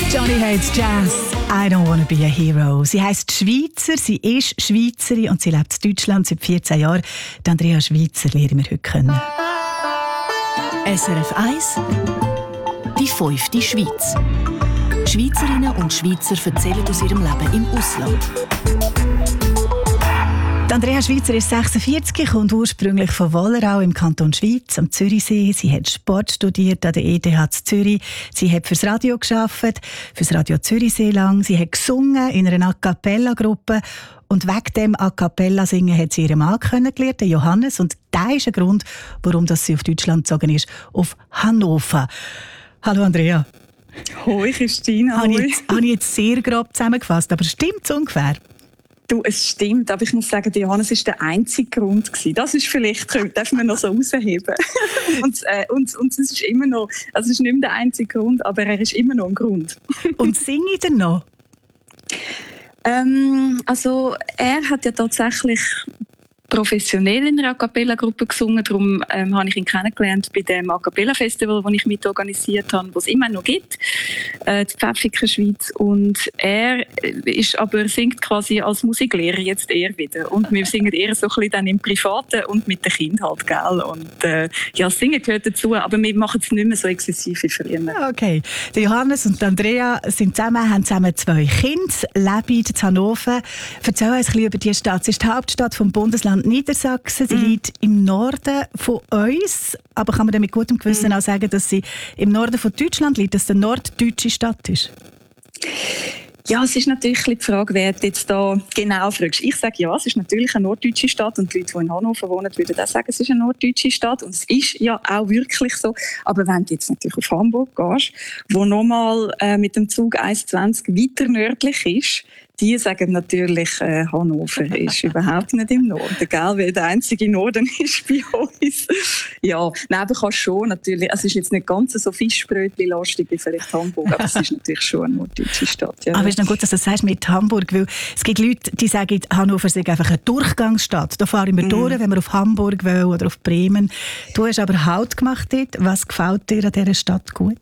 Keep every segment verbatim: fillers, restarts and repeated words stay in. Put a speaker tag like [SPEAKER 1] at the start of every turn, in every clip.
[SPEAKER 1] Johnny hates Jazz. I don't wanna be a hero. Sie heisst Schweizer, sie ist Schweizerin und sie lebt in Deutschland seit vierzehn Jahren. Die Andrea Schweizer lernen wir heute kennen.
[SPEAKER 2] S R F eins, die fünfte Schweiz. Schweizerinnen und Schweizer erzählen aus ihrem Leben im Ausland.
[SPEAKER 1] Die Andrea Schweizer ist sechsundvierzig, kommt ursprünglich von Wollerau im Kanton Schwyz am Zürichsee. Sie hat Sport studiert an der E T H Zürich. Sie hat fürs Radio gearbeitet, fürs Radio Zürichsee lang. Sie hat gesungen in einer A-Cappella-Gruppe. Und wegen dem A-Cappella-Singen hat sie ihren Mann kennengelernt, den Johannes. Und das ist ein Grund, warum sie auf Deutschland gezogen ist, auf Hannover. Hallo Andrea.
[SPEAKER 3] Hoi Christine,
[SPEAKER 1] hoi. Habe ich, jetzt, habe ich jetzt sehr grob zusammengefasst, aber stimmt es ungefähr?
[SPEAKER 3] Du, es stimmt, aber ich muss sagen, der Johannes war der einzige Grund gewesen. Das ist vielleicht, darf man noch so rausheben. und, äh, und, und es ist immer noch, also es ist nicht mehr der einzige Grund, aber er ist immer noch ein Grund.
[SPEAKER 1] Und singe ich denn noch?
[SPEAKER 3] Ähm, also er hat ja tatsächlich professionell in einer A-Cappella-Gruppe gesungen. Darum ähm, habe ich ihn kennengelernt bei dem A-Cappella-Festival, das ich mitorganisiert habe, das es immer noch gibt, äh, die Pfäffiker Schweiz. Und er ist aber singt quasi als Musiklehrer jetzt eher wieder. Und wir singen eher so ein bisschen dann im Privaten und mit den Kindern halt, gell? Und äh, ja, das Singen gehört dazu, aber wir machen es nicht mehr so exzessiv wie früher.
[SPEAKER 1] Okay. Der Johannes und Andrea sind zusammen, haben zusammen zwei Kinder, leben in Hannover. Erzähl uns ein bisschen über die Stadt. Es ist die Hauptstadt vom Bundesland Niedersachsen. Sie mm. liegt im Norden von uns, aber kann man dann mit gutem Gewissen mm. auch sagen, dass sie im Norden von Deutschland liegt, dass es eine norddeutsche Stadt ist?
[SPEAKER 3] Ja, es ist natürlich die Frage, wer jetzt da genau fragst. Ich sage ja, es ist natürlich eine norddeutsche Stadt und die Leute, die in Hannover wohnen, würden auch sagen, es ist eine norddeutsche Stadt und es ist ja auch wirklich so. Aber wenn du jetzt natürlich auf Hamburg gehst, wo nochmal äh, mit dem Zug eins zwanzig weiter nördlich ist, die sagen natürlich, äh, Hannover ist überhaupt nicht im Norden, gell? Weil der einzige Norden ist bei uns. Ja, neben kann schon natürlich, also es ist jetzt nicht ganz so Fischbrötchen-lastig wie vielleicht Hamburg, aber es ist natürlich schon eine norddeutsche Stadt. Ja.
[SPEAKER 1] Aber es ist noch gut, dass du das sagst mit Hamburg, weil es gibt Leute, die sagen, Hannover sei einfach eine Durchgangsstadt. Da fahren wir mm. durch, wenn wir auf Hamburg wollen oder auf Bremen. Du hast aber Halt gemacht dort. Was gefällt dir an dieser Stadt gut?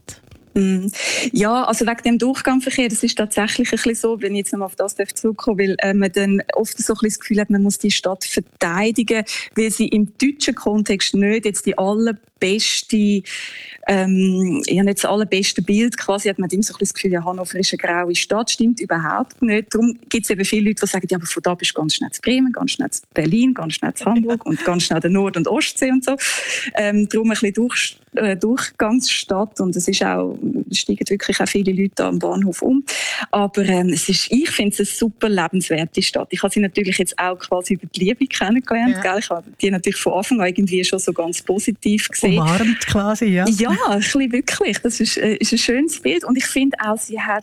[SPEAKER 3] Ja, also wegen dem Durchgangsverkehr, das ist tatsächlich ein bisschen so, wenn ich jetzt noch mal auf das zurückkomme, weil äh, man dann oft so ein bisschen das Gefühl hat, man muss die Stadt verteidigen, weil sie im deutschen Kontext nicht jetzt die allerbeste, ähm, ja nicht das allerbeste Bild quasi, hat man immer so ein bisschen das Gefühl, ja, Hannover ist eine graue Stadt, stimmt überhaupt nicht. Darum gibt es eben viele Leute, die sagen, ja, aber von da bist du ganz schnell zu Bremen, ganz schnell zu Berlin, ganz schnell zu Hamburg und ganz schnell der Nord- und Ostsee und so. Ähm, darum ein bisschen durch, äh, Durchgangsstadt und es ist auch steigen wirklich auch viele Leute am Bahnhof um. Aber ähm, es ist, ich finde es eine super lebenswerte Stadt. Ich habe sie natürlich jetzt auch quasi über die Liebe kennengelernt. Ja. Gell? Ich habe die natürlich von Anfang an irgendwie schon so ganz positiv gesehen.
[SPEAKER 1] Umarmt quasi, ja.
[SPEAKER 3] Ja, ein bisschen wirklich. Das ist, äh, ist ein schönes Bild. Und ich finde auch, sie hat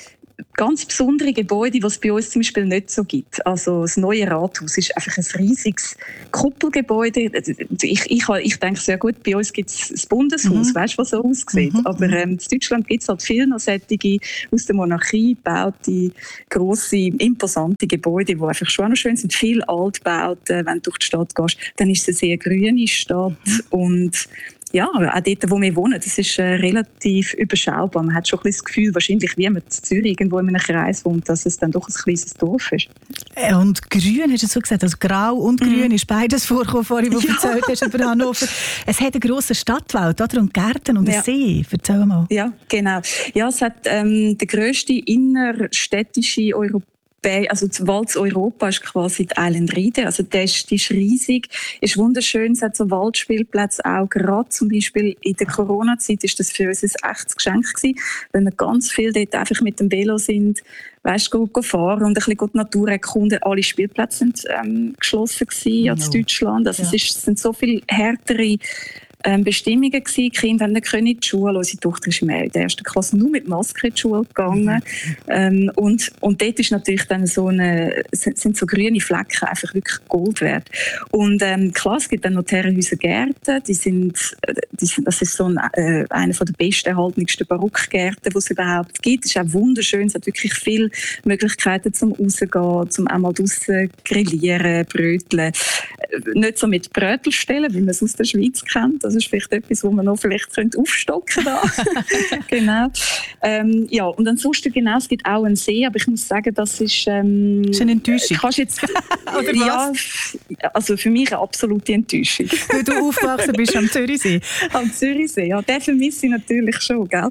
[SPEAKER 3] ganz besondere Gebäude, die es bei uns zum Beispiel nicht so gibt. Also das neue Rathaus ist einfach ein riesiges Kuppelgebäude. Ich, ich, ich denke sehr gut, bei uns gibt es das Bundeshaus, mhm. weißt du, was so aussieht. Mhm. Aber ähm, in Deutschland gibt es halt viele noch solche aus der Monarchie gebaute, grosse, imposante Gebäude, die einfach schon noch schön sind. Viele Altbauten, wenn du durch die Stadt gehst, dann ist es eine sehr grüne Stadt mhm. und ja, auch dort, wo wir wohnen, das ist äh, relativ überschaubar. Man hat schon ein bisschen das Gefühl, wahrscheinlich wie man in Zürich irgendwo in einem Kreis wohnt, dass es dann doch ein kleines Dorf ist.
[SPEAKER 1] Und grün, hast du so gesagt, also grau und grün mm. ist beides vorgekommen, vorhin, wo du ja. erzählt hast über Hannover. Es hat eine grosse Stadtwelt, oder? Und Gärten und ja. einen See. Erzähl mal.
[SPEAKER 3] Ja, genau. Ja, es hat ähm, der grösste innerstädtische Europäer also das Wald Europa ist quasi die Island Riede, also die ist, die ist riesig, ist wunderschön, es hat so Waldspielplätze auch, gerade zum Beispiel in der Corona-Zeit ist das für uns ein echtes Geschenk gewesen, weil wir ganz viel dort einfach mit dem Velo sind, weißt, go, go fahren und ein bisschen die Natur erkunden. Alle Spielplätze sind ähm, geschlossen gewesen, als no. Deutschland, also ja. es, ist, es sind so viele härtere Ähm, Bestimmungen gewesen. Die Kinder haben nicht in die Schule. Unsere Tochter ist in der ersten Klasse nur mit Maske in die Schule gegangen. Mhm. Ähm, und, und dort ist natürlich dann so eine, sind so grüne Flecken einfach wirklich Gold wert. Und ähm, klar, es gibt dann noch die Herrenhäuser Gärten. Die sind, die sind, das ist so ein, äh, einer der besten erhaltensten Barockgärten, die es überhaupt gibt. Es ist auch wunderschön. Es hat wirklich viele Möglichkeiten zum Rausgehen, zum auch mal draussen grillieren, bröteln. Nicht so mit Brötelstellen, wie man es aus der Schweiz kennt. Das ist vielleicht etwas, wo man noch vielleicht könnte aufstocken könnte. Genau. Ähm, ja, und ansonsten, genau, es gibt auch einen See, aber ich muss sagen, das ist... Ähm,
[SPEAKER 1] ist eine Enttäuschung.
[SPEAKER 3] Kannst jetzt,
[SPEAKER 1] Oder was?
[SPEAKER 3] Ja, also für mich eine absolute Enttäuschung.
[SPEAKER 1] Weil du aufgewachsen bist am Zürichsee.
[SPEAKER 3] Am Zürichsee, ja. Den vermisse ich natürlich schon, gell?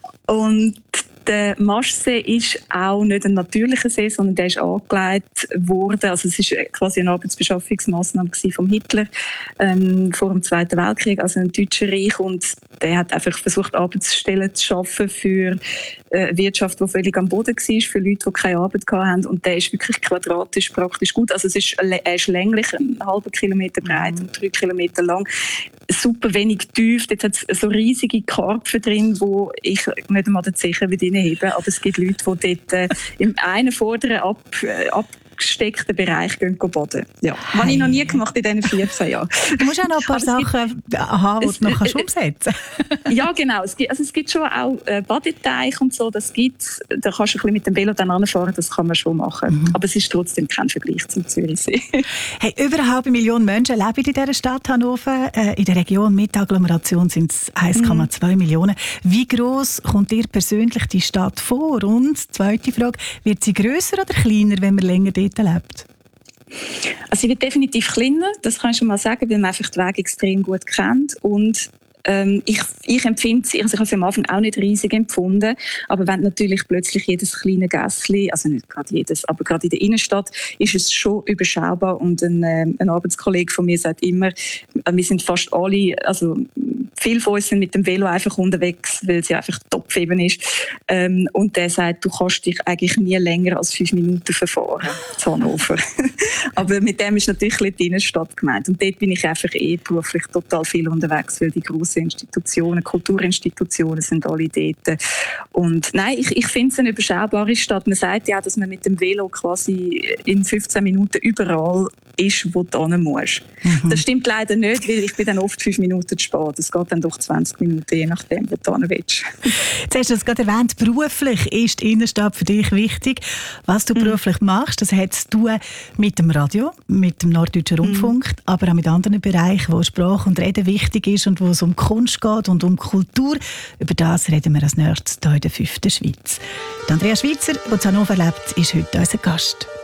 [SPEAKER 3] Und der Maschsee ist auch nicht ein natürlicher See, sondern der ist angelegt worden. Also es ist quasi eine Arbeitsbeschaffungsmaßnahme von Hitler ähm, vor dem Zweiten Weltkrieg, also im Deutschen Reich. Und der hat einfach versucht, Arbeitsstellen zu schaffen für eine Wirtschaft, die völlig am Boden war, für Leute, die keine Arbeit hatten. Und der ist wirklich quadratisch praktisch gut. Also es ist, er ist länglich, einen halben Kilometer breit und drei Kilometer lang. Super wenig tief. Dort hat es so riesige Karpfen drin, wo ich nicht einmal den Zechen heben. Aber es gibt Leute, die dort äh, im einen vorderen ab, äh, abgesteckten Bereich gehen baden. Ja. Hey. Habe ich noch nie gemacht in diesen vierzehn Jahren.
[SPEAKER 1] Du musst auch noch ein paar Sachen haben, die du noch kannst umsetzen kannst.
[SPEAKER 3] Ja, genau. Es gibt, also es gibt schon auch äh, Badeteiche und so. Das gibt's. Da kannst du ein bisschen mit dem Velo dann anfahren. Das kann man schon machen. Mhm. Aber es ist trotzdem kein Vergleich zum Zürichsee.
[SPEAKER 1] Hey, über eine halbe Million Menschen leben in dieser Stadt Hannover. Äh, in der Region mit Agglomeration sind es eins Komma zwei mhm. Millionen. Wie gross kommt dir persönlich die Stadt vor? Und zweite Frage, wird sie grösser oder kleiner, wenn man länger dort lebt?
[SPEAKER 3] Also sie wird definitiv kleiner, das kann ich schon mal sagen, weil man einfach den Weg extrem gut kennt. Und ähm, ich, ich empfinde sie, also ich habe sie am Anfang auch nicht riesig empfunden, aber wenn natürlich plötzlich jedes kleine Gässchen, also nicht gerade jedes, aber gerade in der Innenstadt, ist es schon überschaubar. Und ein, äh, ein Arbeitskollege von mir sagt immer, wir sind fast alle, also viele von uns sind mit dem Velo einfach unterwegs, weil sie einfach top eben ist. Ähm, und der sagt, du kannst dich eigentlich nie länger als fünf Minuten verfahren zu Hannover. Aber mit dem ist natürlich die Innenstadt gemeint. Und dort bin ich einfach eh beruflich total viel unterwegs, weil die grossen Institutionen, Kulturinstitutionen sind alle dort. Und nein, ich, ich finde es eine überschaubare Stadt. Man sagt ja, dass man mit dem Velo quasi in fünfzehn Minuten überall ist, wo du hin musst. Mhm. Das stimmt leider nicht, weil ich bin dann oft fünf Minuten zu spät. Es geht dann doch zwanzig Minuten, je nachdem, wo du hin willst.
[SPEAKER 1] Jetzt hast du es gerade erwähnt, beruflich ist die Innenstadt für dich wichtig. Was du mhm. beruflich machst, das hat zu tun mit dem Radio, mit dem Norddeutschen Rundfunk, mhm. aber auch mit anderen Bereichen, wo Sprache und Reden wichtig ist und wo es um Kunst geht und um Kultur. Über das reden wir als nächstes hier in der fünften Schweiz. Die Andrea Schweitzer, die in Hannover lebt, ist heute unser Gast.